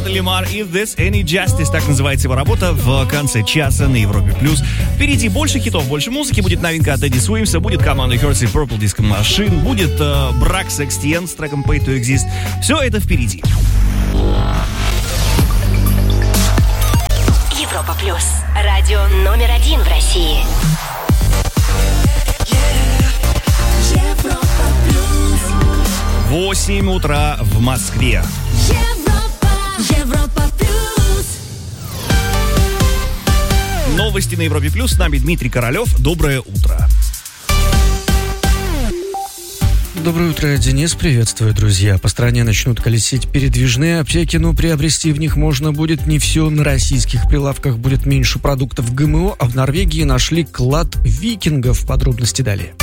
это Лемар и This Any Justice, так называется его работа в конце часа на Европе+. Впереди больше хитов, больше музыки, будет новинка от Эдди Суимса, будет команда Hurts и Purple Disco Machine, будет брак с XTN с треком Pay to Exist. Все это впереди. Европа+. Радио номер 1 в России. 8 утра в Москве. Европа плюс. Новости на Европе+. С нами Дмитрий Королев. Доброе утро. Доброе утро, Денис. Приветствую, друзья. По стране начнут колесить передвижные аптеки, но приобрести в них можно будет не все. На российских прилавках будет меньше продуктов ГМО, а в Норвегии нашли клад викингов. Подробности далее.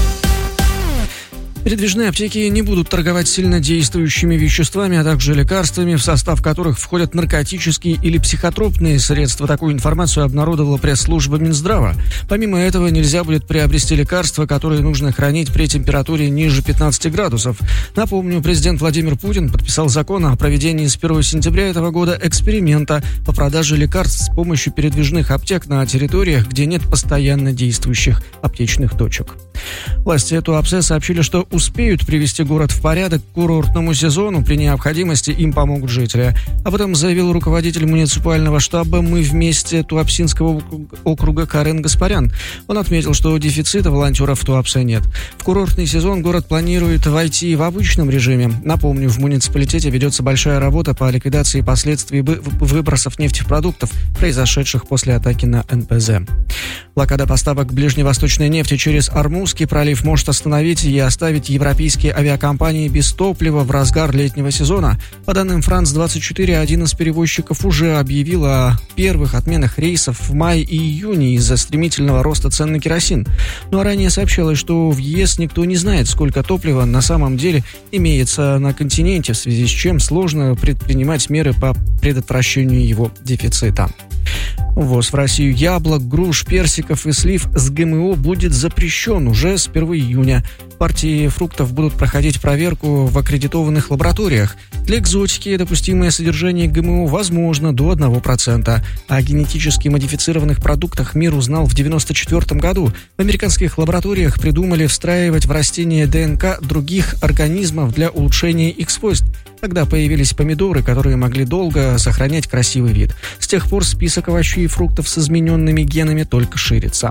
Передвижные аптеки не будут торговать сильно действующими веществами, а также лекарствами, в состав которых входят наркотические или психотропные средства. Такую информацию обнародовала пресс-служба Минздрава. Помимо этого, нельзя будет приобрести лекарства, которые нужно хранить при температуре ниже 15 градусов. Напомню, президент Владимир Путин подписал закон о проведении с 1 сентября этого года эксперимента по продаже лекарств с помощью передвижных аптек на территориях, где нет постоянно действующих аптечных точек. Власти Туапсе сообщили, что успеют привести город в порядок к курортному сезону. При необходимости им помогут жители. Об этом заявил руководитель муниципального штаба «Мы вместе» Туапсинского округа Карен Гаспарян. Он отметил, что дефицита волонтеров в Туапсе нет. В курортный сезон город планирует войти в обычном режиме. Напомню, в муниципалитете ведется большая работа по ликвидации последствий выбросов нефтепродуктов, произошедших после атаки на НПЗ. Блокада поставок ближневосточной нефти через Ормузский пролив может остановить и оставить европейские авиакомпании без топлива в разгар летнего сезона. По данным France-24, один из перевозчиков уже объявил о первых отменах рейсов в мае и июне из-за стремительного роста цен на керосин. Ну а ранее сообщалось, что в ЕС никто не знает, сколько топлива на самом деле имеется на континенте, в связи с чем сложно предпринимать меры по предотвращению его дефицита. Ввоз в Россию яблок, груш, персиков и слив с ГМО будет запрещен уже с 1 июня. Партии фруктов будут проходить проверку в аккредитованных лабораториях. Для экзотики допустимое содержание ГМО возможно до 1%. О генетически модифицированных продуктах мир узнал в 1994 году. В американских лабораториях придумали встраивать в растения ДНК других организмов для улучшения их свойств. Тогда появились помидоры, которые могли долго сохранять красивый вид. С тех пор список овощей и фруктов с измененными генами только ширится.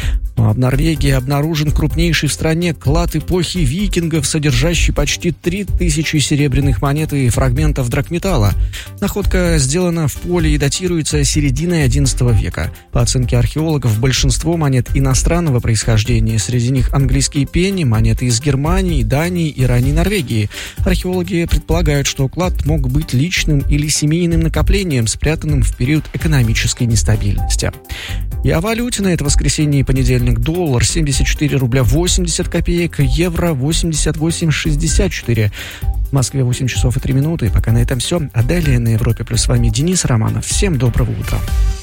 В Норвегии обнаружен крупнейший в стране клад эпохи викингов, содержащий почти 3000 серебряных монет и фрагментов драгметалла. Находка сделана в поле и датируется серединой XI века. По оценке археологов, большинство монет иностранного происхождения. Среди них английские пенни, монеты из Германии, Дании и ранней Норвегии. Археологи предполагают, что клад мог быть личным или семейным накоплением, спрятанным в период экономической нестабильности. И о валюте на это воскресенье и понедельник. Доллар 74 рубля 80 копеек, евро 88,64. В Москве 8 часов и 3 минуты. Пока на этом все. А далее на Европе плюс с вами Денис Романов. Всем доброго утра.